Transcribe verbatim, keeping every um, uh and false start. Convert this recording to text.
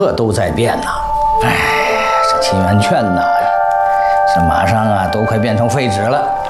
这都在变呐。哎，这沁源券呐，这马上啊都快变成废纸了。